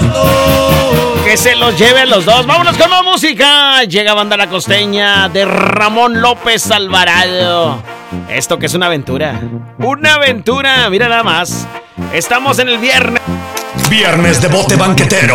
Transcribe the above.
Que se los lleve a los dos. Vámonos con más música. Llega Banda La Costeña de Ramón López Alvarado. Esto que es una aventura. Una aventura, mira nada más. Estamos en el viernes. Viernes de bote banquetero.